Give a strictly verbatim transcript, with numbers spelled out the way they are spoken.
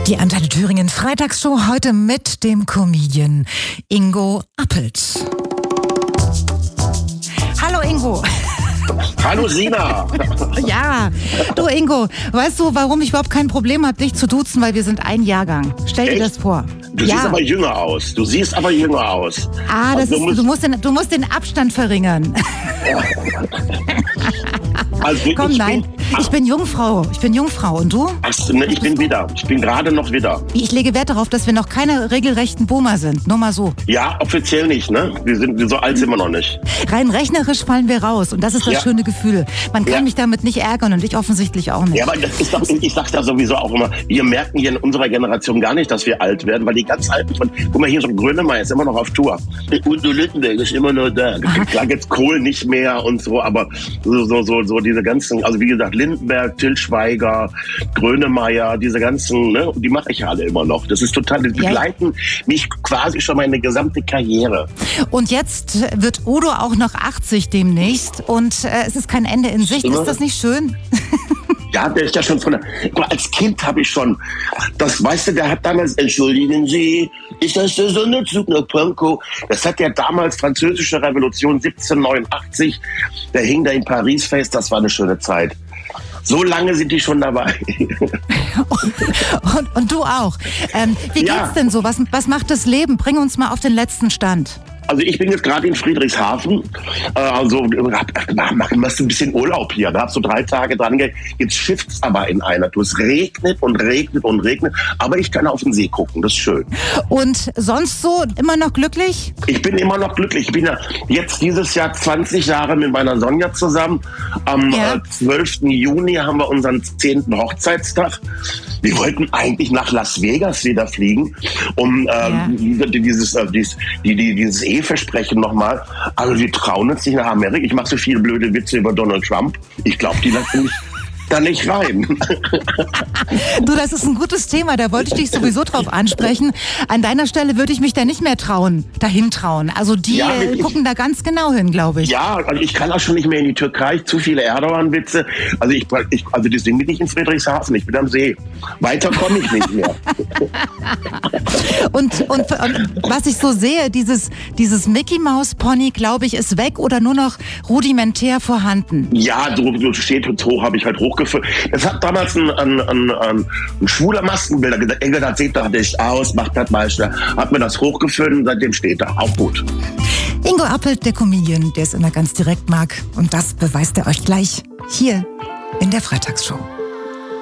Die Antenne Thüringen Freitagsshow heute mit dem Comedian Ingo Appelt. Hallo Ingo. Hallo Sina. Ja, du Ingo, weißt du, warum ich überhaupt kein Problem habe, dich zu duzen, weil wir sind ein Jahrgang. Stell dir Echt? das vor. Du ja. siehst aber jünger aus. Du siehst aber jünger aus. Ah, das Also ist, du musst, du, musst den, du musst den Abstand verringern. also Komm, ich nein, bin, ich bin Jungfrau. Ich bin Jungfrau. Und du? ach, ne, ich bin wieder. Ich bin gerade noch wieder. Ich lege Wert darauf, dass wir noch keine regelrechten Boomer sind. Nur mal so. Ja, offiziell nicht, ne? Wir sind so alt sind wir noch nicht. Rein rechnerisch fallen wir raus. Und das ist das Ja. schöne Gefühl. Man kann Ja. mich damit nicht ärgern und ich offensichtlich auch nicht. Ja, aber das ist doch, ich sag's ja sowieso auch immer, wir merken hier in unserer Generation gar nicht, dass wir alt werden, weil die ganz Alten von, guck mal hier, so ein Grönemeyer ist immer noch auf Tour. Udo Lindenberg ist immer noch da. Klar, jetzt Kohl nicht mehr und so, aber so, so, so, so diese ganzen, also wie gesagt, Lindenberg, Til Schweiger, Grönemeyer, diese ganzen, ne, die mache ich ja alle immer noch. Das ist total, die begleiten mich quasi schon meine gesamte Karriere. Und jetzt wird Udo auch noch achtzig demnächst und äh, es ist kein Ende in Sicht. Ist das nicht schön? Ja, der ist ja schon von der, guck mal, als Kind habe ich schon, das weißt du, der hat damals, entschuldigen Sie, ist das der Sonderzug nach Pankow? Das hat der damals Französische Revolution siebzehnhundertneunundachtzig, der hing da in Paris fest, das war eine schöne Zeit. So lange sind die schon dabei. und, und du auch. Ähm, wie Ja. geht's denn so? Was, was macht das Leben? Bring uns mal auf den letzten Stand. Also ich bin jetzt gerade in Friedrichshafen, äh, also mach, mach, machst du ein bisschen Urlaub hier, da hast du drei Tage dran ge- jetzt schifft's aber in einer Tour. Es regnet und regnet und regnet, aber ich kann auf den See gucken, das ist schön. Und sonst so immer noch glücklich? Ich bin immer noch glücklich, ich bin ja jetzt dieses Jahr zwanzig Jahre mit meiner Sonja zusammen. Am Ja. äh, zwölften Juni haben wir unseren zehnten Hochzeitstag. Wir wollten eigentlich nach Las Vegas wieder fliegen, um ähm, dieses, äh, dieses, die, die, dieses Eheversprechen nochmal. Also wir trauen uns nicht nach Amerika. Ich mache so viele blöde Witze über Donald Trump. Ich glaube, die lassen mich da nicht rein. Du, das ist ein gutes Thema, da wollte ich dich sowieso drauf ansprechen. An deiner Stelle würde ich mich da nicht mehr trauen, dahin trauen. Also die Ja, äh, ich- gucken da ganz genau hin, glaube ich. Ja, also ich kann auch schon nicht mehr in die Türkei. Zu viele Erdogan-Witze. Also ich, ich also deswegen bin ich in Friedrichshafen. Ich bin am See. Weiter komme ich nicht mehr. Und, und, und was ich so sehe, dieses, dieses Mickey-Maus-Pony, glaube ich, ist weg oder nur noch rudimentär vorhanden. Ja, so, so steht und so habe ich halt hochgeführt. Es hat damals ein, ein, ein, ein, ein schwuler Maskenbilder gesagt, Engel, das sieht doch nicht aus, macht das Meister. Hat mir das hochgeführt und seitdem steht er. Auch gut. Ingo Appelt, der Comedian, der es immer ganz direkt mag. Und das beweist er euch gleich hier in der Freitagsshow.